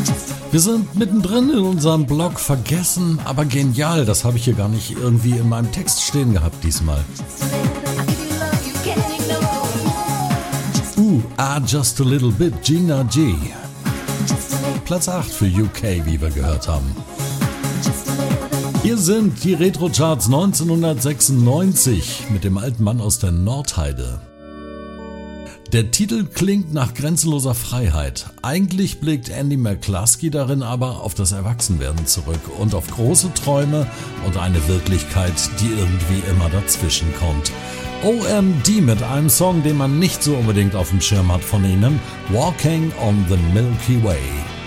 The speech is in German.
Wir sind mittendrin in unserem Blog vergessen, aber genial. Das habe ich hier gar nicht irgendwie in meinem Text stehen gehabt diesmal. Just a Little Bit, Gina G. Platz 8 für UK, wie wir gehört haben. Hier sind die Retro-Charts 1996 mit dem alten Mann aus der Nordheide. Der Titel klingt nach grenzenloser Freiheit. Eigentlich blickt Andy McCluskey darin aber auf das Erwachsenwerden zurück und auf große Träume und eine Wirklichkeit, die irgendwie immer dazwischen kommt. OMD mit einem Song, den man nicht so unbedingt auf dem Schirm hat von ihnen, Walking on the Milky Way.